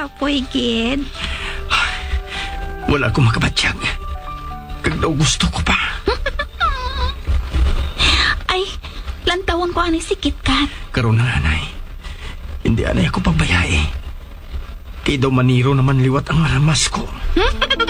Kapoy, kid. Wala ko makabatyag. Kag daw gusto ko pa. Ay, lantawon ko ani si KitKat. Karon na, anay. Hindi anay ako pagbayai. Kay daw maniro naman liwat ang maramas ko.